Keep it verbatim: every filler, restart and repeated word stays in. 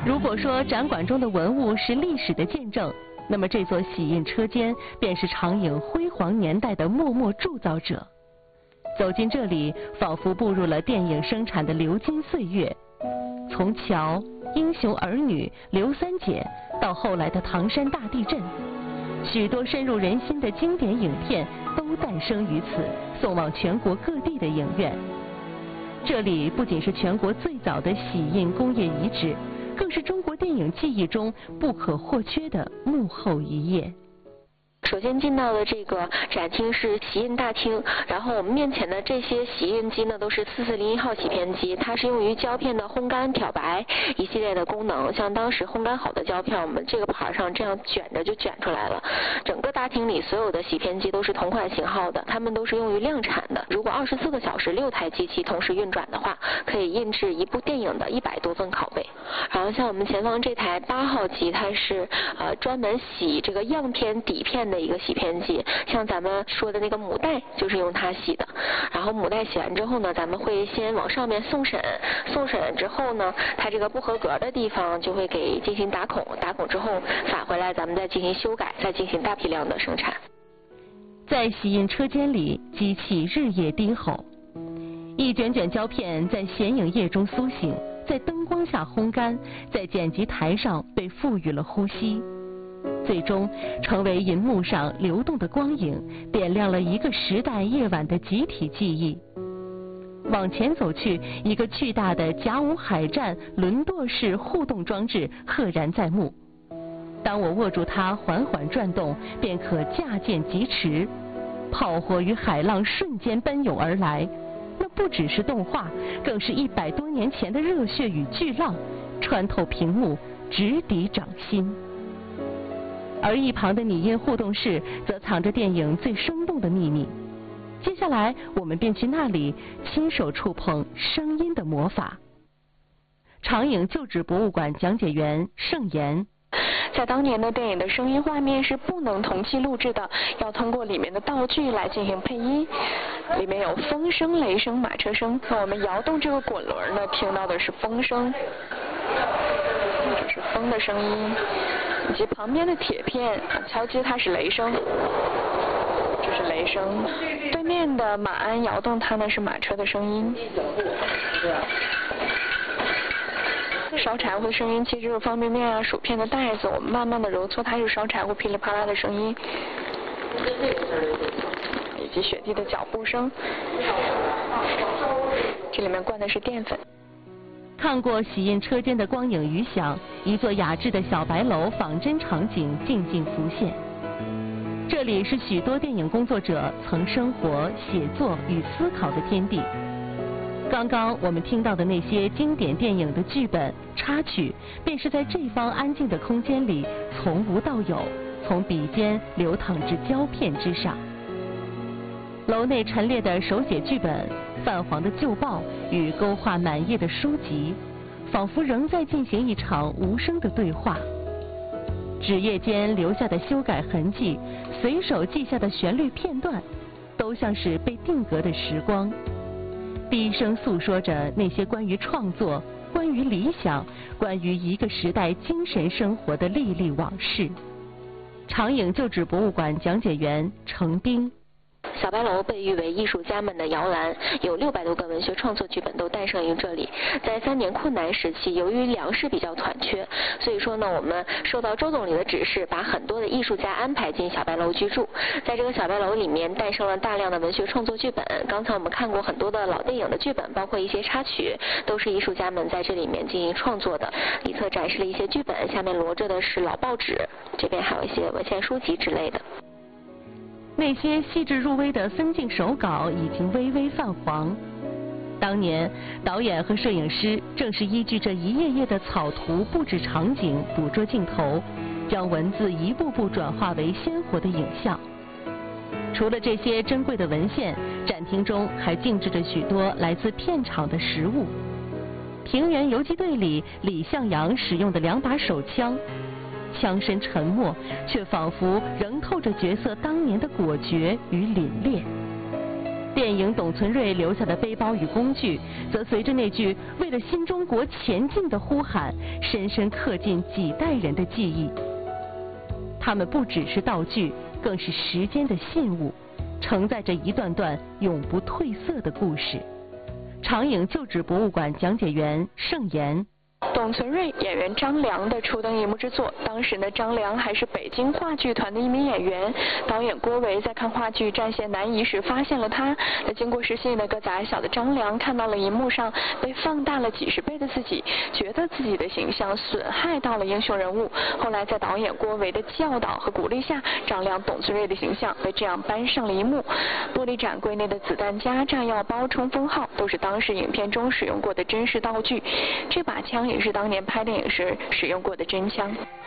如果说展馆中的文物是历史的见证，那么这座玺印车间便是长影辉煌年代的默默铸造者。走进这里，仿佛步入了电影生产的流金岁月。从乔、英雄儿女、刘三姐到后来的唐山大地震，许多深入人心的经典影片都诞生于此，送往全国各地的影院。这里不仅是全国最早的玺印工业遗址，更是中国电影记忆中不可或缺的幕后一页。 首先进到的这个展厅是玺印大厅，然后我们面前的这些玺印机呢，都是四四零一号洗片机，它是用于胶片的烘干、漂白一系列的功能。像当时烘干好的胶片，我们这个盘上这样卷着就卷出来了。整个大厅里所有的洗片机都是同款型号的，它们都是用于量产的。如果二十四个小时六台机器同时运转的话，可以印制一部电影的一百多份拷贝。然后像我们前方这台八号机，它是呃专门洗这个样片底片的一个洗片机，像咱们说的那个母带就是用它洗的。然后母带洗完之后呢，咱们会先往上面送审，送审之后呢，它这个不合格的地方就会给进行打孔，打孔之后返回来，咱们再进行修改，再进行大批量的生产。 在玺印车间里，机器日夜低吼，一卷卷胶片在显影液中苏醒，在灯光下烘干，在剪辑台上被赋予了呼吸，最终成为银幕上流动的光影，点亮了一个时代夜晚的集体记忆。往前走去，一个巨大的甲午海战轮舵式互动装置赫然在目。当我握住它缓缓转动，便可驾舰疾驰，炮火与海浪瞬间奔涌而来。那不只是动画，更是一百多年前的热血与巨浪，穿透屏幕，直抵掌心。而一旁的拟音互动室则藏着电影最生动的秘密。接下来我们便去那里亲手触碰声音的魔法。长影旧址博物馆讲解员盛言， 在当年的电影的声音画面是不能同期录制的，要通过里面的道具来进行配音。里面有风声、雷声、马车声。那我们摇动这个滚轮呢，听到的是风声，这是风的声音，以及旁边的铁片敲击它是雷声，这是雷声。对面的马鞍摇动它呢是马车的声音。烧柴火的声音，其实是方便面啊、薯片的袋子，我们慢慢的揉搓，它是烧柴火噼里啪啦的声音，以及雪地的脚步声。这里面灌的是淀粉。 看过玺印车间的光影余响，一座雅致的小白楼仿真场景静静浮现。这里是许多电影工作者曾生活、写作与思考的天地。刚刚我们听到的那些经典电影的剧本、插曲，便是在这方安静的空间里从无到有，从笔尖流淌至胶片之上。楼内陈列的手写剧本、泛黄的旧报与勾画满页的书籍，仿佛仍在进行一场无声的对话。纸页间留下的修改痕迹，随手记下的旋律片段，都像是被定格的时光。低声诉说着那些关于创作、关于理想、关于一个时代精神生活的历历往事。长影旧址博物馆讲解员程冰。 小白楼被誉为艺术家们的摇篮，有六百多个文学创作剧本都诞生于这里。在三年困难时期，由于粮食比较短缺，所以说呢，我们受到周总理的指示，把很多的艺术家安排进小白楼居住。在这个小白楼里面，诞生了大量的文学创作剧本。刚才我们看过很多的老电影的剧本，包括一些插曲，都是艺术家们在这里面进行创作的。里侧展示了一些剧本，下面摞着的是老报纸，这边还有一些文献书籍之类的。 那些细致入微的分镜手稿已经微微泛黄。当年导演和摄影师正是依据这一页页的草图布置场景，捕捉镜头，将文字一步步转化为鲜活的影像。除了这些珍贵的文献，展厅中还静置着许多来自片场的实物。平原游击队里李向阳使用的两把手枪，枪声沉默，却仿佛仍透着角色当年的果决与凛冽。 电影董存瑞留下的背包与工具，则随着那句“为了新中国前进”的呼喊，深深刻进几代人的记忆。它们不只是道具，更是时间的信物，承载着一段段永不褪色的故事。长影旧址博物馆讲解员盛言。 董存瑞演员张良的初登荧幕之作，当时呢，张良还是北京话剧团的一名演员。导演郭维在看话剧《战线南移》时发现了他。那经过实戏呢，个子矮小的张良看到了荧幕上被放大了几十倍的自己，觉得自己的形象损害到了英雄人物。后来在导演郭维的教导和鼓励下，张良、董存瑞的形象被这样搬上了荧幕。玻璃展柜内的子弹夹、炸药包、冲锋号都是当时影片中使用过的真实道具。这把枪也是当年拍电影时使用过的真枪。